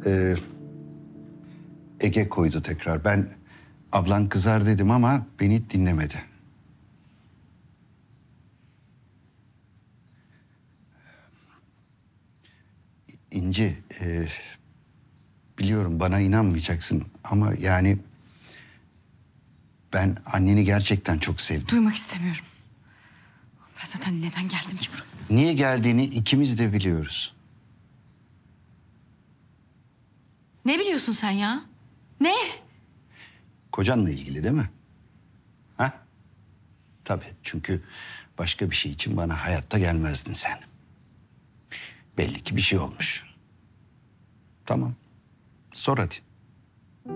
Ege koydu tekrar. Ben ablan kızar dedim ama beni dinlemedi. İnci, biliyorum bana inanmayacaksın ama yani ben anneni gerçekten çok sevdim. Duymak istemiyorum. Ben zaten neden geldim ki buraya? Niye geldiğini ikimiz de biliyoruz. Ne biliyorsun sen ya? Ne? Kocanla ilgili değil mi? Ha? Tabii, çünkü başka bir şey için bana hayatta gelmezdin sen. Belli ki bir şey olmuş. Tamam. Sor hadi.